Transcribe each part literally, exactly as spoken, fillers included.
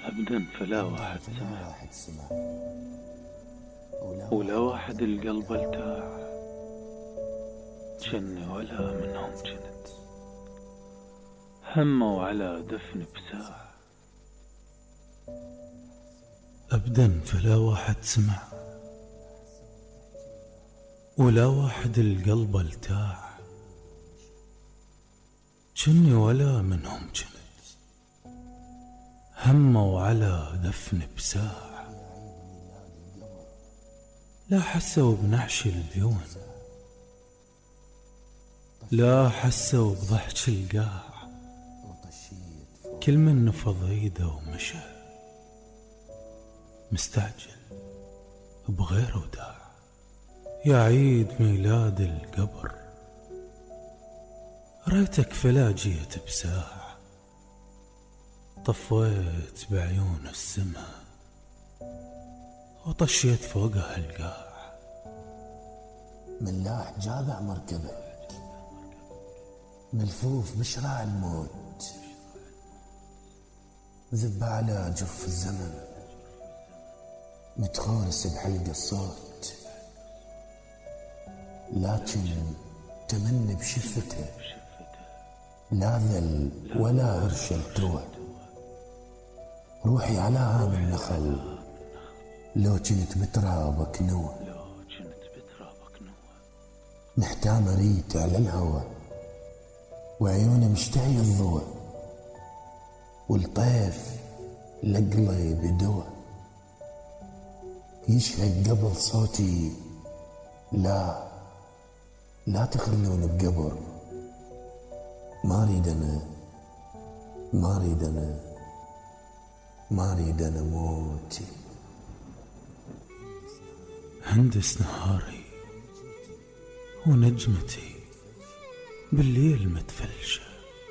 أبدا فلا واحد سمع، ولا واحد القلب ارتاح، جني ولا منهم جند، هموا على دفن بساح. أبدا فلا واحد سمع، ولا واحد القلب ارتاح، جني ولا منهم جند، هموا على دفن بساح. لا حسوا بنعش البيون، لا حسوا بضحك القاع، كل من نفض ايده ومشى، مستعجل بغير وداع. يا عيد ميلاد القبر، ريتك فلا جيت بساعة، طفيت بعيون السما وطشيت فوقها القاع. ملاح جابع مركبه، ملفوف بشراع الموت، ذب على جرف الزمن، متخورس بحلق الصوت، لكن تمني بشفته، لا ذل ولا هرش التوى. روحي على هام النخل، لو كنت بترابك نوى، محتام ريت على الهوى، وعيونه مشتهي الضوء، والطيف لقلي بدوى. يشهد قبل صوتي، لا لا تخلون بقبر، ما اريد انا ما اريد انا ما اريد انا موتي. هندس نهاري ونجمتي بالليل متفلشة،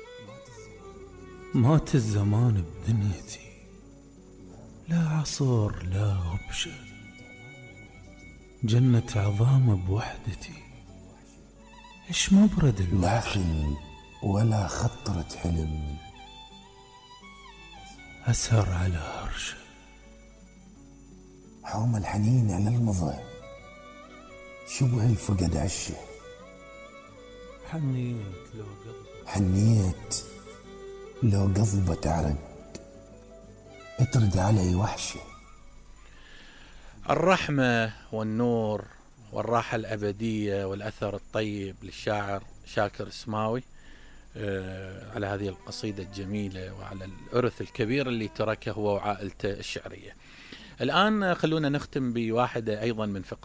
مات الزمان بدنيتي، لا عصر لا غبشة، جنة عظام بوحدتي، ايش مبرد لا الوحشة. خل ولا خطرة حلم، أسهر على هرشة، حوم الحنين على المضى، شبه الفقد عشه. حنيت لو قلبي حنيت لو قضبة تعرق، اترد علي وحشه. الرحمة والنور والراحة الأبدية والأثر الطيب للشاعر شاكر السماوي آه على هذه القصيدة الجميلة وعلى الإرث الكبير اللي تركه هو وعائلته الشعرية. الآن خلونا نختم بواحدة أيضا من فقرات